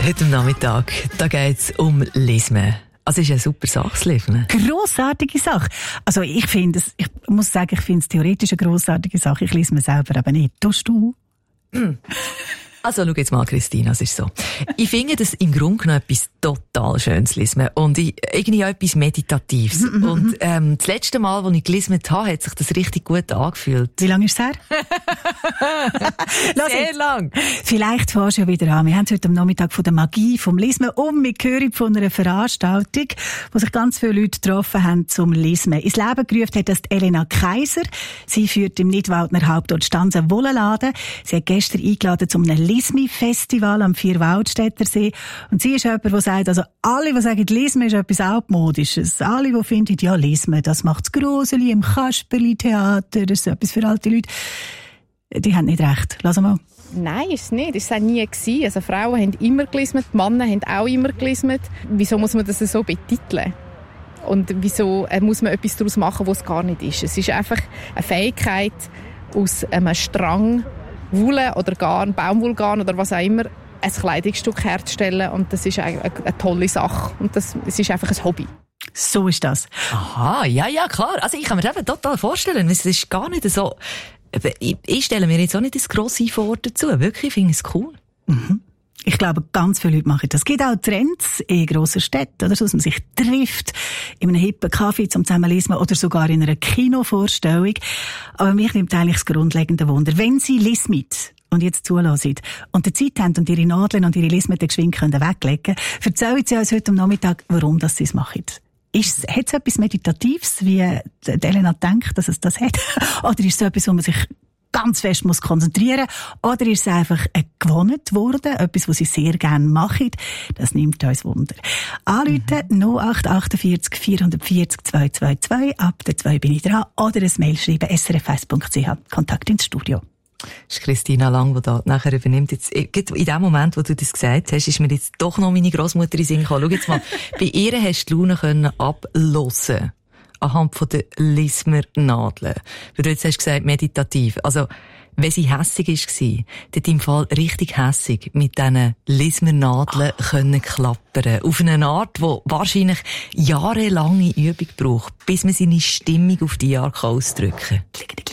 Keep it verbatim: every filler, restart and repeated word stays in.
Heute am Nachmittag, da geht's um Lismen. Also, es ist eine super Sache, das Lismen. Grossartige Sache. Also, ich finde es, ich muss sagen, ich finde es theoretisch eine grossartige Sache. Ich lese mir selber aber nicht. Tust du? Also, schau jetzt mal, Christina, es ist so. Ich finde das im Grunde genommen etwas total Schönes Lismen. Und ich, irgendwie auch etwas Meditatives. Und, ähm, das letzte Mal, als ich gelismet habe, hat sich das richtig gut angefühlt. Wie lange ist es her? Sehr lang. Vielleicht fährst du ja wieder an. Wir haben heute am Nachmittag von der Magie vom Lismen und wir hören von einer Veranstaltung, wo sich ganz viele Leute getroffen haben zum Lismen. Ins Leben gerufen hat das Elena Kaiser. Sie führt im Nidwaldner Hauptort Stanzen Wollenladen. Sie hat gestern eingeladen zu einem Lismi-Festival am Vierwaldstätter See. Und sie ist jemand, der sagt, also alle, die sagen, Lismen ist etwas Altmodisches. Alle, die finden, ja, Lismen, das macht das Groseli im Kasperli-Theater, das ist etwas für alte Leute. Die haben nicht recht. Lass mal. Nein, ist es nicht. Das war nie gewesen. Also Frauen haben immer gelismet, Männer haben auch immer gelismet. Wieso muss man das so betiteln? Und wieso muss man etwas daraus machen, was es gar nicht ist? Es ist einfach eine Fähigkeit, aus einem Strang Wolle oder Garn, Baumwollgarn oder was auch immer, ein Kleidungsstück herzustellen. Und das ist eine, eine, eine tolle Sache. Und das, es ist einfach ein Hobby. So ist das. Aha, ja, ja, klar. Also ich kann mir das total vorstellen. Es ist gar nicht so... Ich, ich stelle mir jetzt auch nicht das grosse vor dazu. Wirklich, ich finde es cool. Mhm. Ich glaube, ganz viele Leute machen das. Es gibt auch Trends in grossen Städten, oder so, dass man sich trifft, in einem hippen Kaffee zum Zusammenlesen oder sogar in einer Kinovorstellung. Aber mich nimmt eigentlich das grundlegende Wunder. Wenn Sie Lismit und jetzt zulassen und die Zeit haben und ihre Nadeln und ihre Lismeten geschwind können weglegen, erzählen Sie uns heute am Nachmittag, warum das Sie es machen. Ist, hat es etwas Meditatives, wie Elena denkt, dass es das hat? Oder ist es etwas, wo man sich ganz fest muss konzentrieren muss? Oder ist es einfach ein gewohnt worden, etwas, was sie sehr gerne machen? Das nimmt uns Wunder. Anrufen mhm. null acht achtundvierzig vierhundertvierzig zweihundertzweiundzwanzig, ab der zwei bin ich dran. Oder ein Mail schreiben, s r f eins punkt c h, Kontakt ins Studio. Das ist Christina Lang, die da nachher übernimmt. Jetzt, in dem Moment, wo du das gesagt hast, ist mir jetzt doch noch meine Grossmutter in den Sinn gekommen. Schau jetzt mal, bei ihr hast du die Laune können abhören anhand von der Lismer-Nadeln. Weil du jetzt hast gesagt, meditativ. Also, wenn sie hässig war, dann im Fall richtig hässig mit diesen Lismer-Nadeln ah. können klappern. Auf eine Art, die wahrscheinlich jahrelange Übung braucht, bis man seine Stimmung auf die Jahre ausdrücken kann.